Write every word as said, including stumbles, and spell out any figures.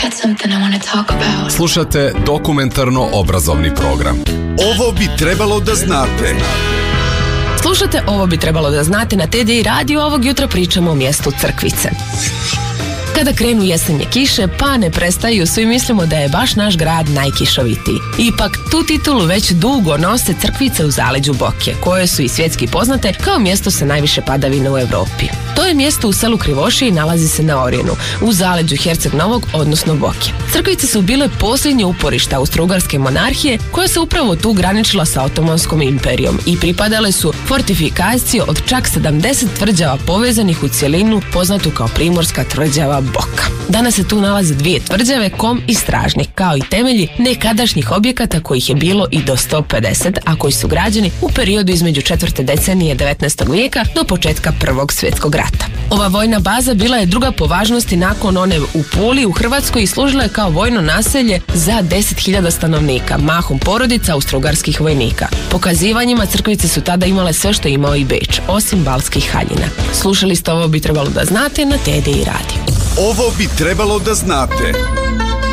got something I want to talk about. Slušate dokumentarno-obrazovni program. Ovo bi trebalo da znate. Slušate Ovo bi trebalo da znate na T D I radiju. Ovog jutra pričamo o mjestu Crkvice. Kada krenu jesenje kiše, pa ne prestaju, svi mislimo da je baš naš grad najkišovitiji. Ipak, tu titulu već dugo nose Crkvice u zaleđu Boke, koje su i svjetski poznate kao mjesto sa najviše padavina u Europi. To je mjesto u selu Krivoši i nalazi se na Orjenu, u zaleđu Herceg Novog, odnosno Boke. Crkvice su bile posljednje uporište Austro-Ugarske monarhije, koja se upravo tu graničila sa Otomanskom imperijom i pripadale su fortifikacije od čak sedamdeset tvrđava povezanih u cjelinu, poznatu kao Primorska tvrđava Boka. Danas se tu nalaze dvije tvrđave, Kom i Stražnik, kao i temelji nekadašnjih objekata kojih je bilo i do sto pedeset, a koji su građeni u periodu između četvrte decenije devetnaestog vijeka do početka Prvog svjetskog rata. Ova vojna baza bila je druga po važnosti nakon one u Puli u Hrvatskoj i služila je kao vojno naselje za deset hiljada stanovnika, mahom porodica austrougarskih vojnika. Pokazivanjima Crkvice su tada imale sve što je imao i Beč, osim balskih haljina. Slušali ste Ovo bi trebalo da znate na T D I radiju. Ovo bi trebalo da znate.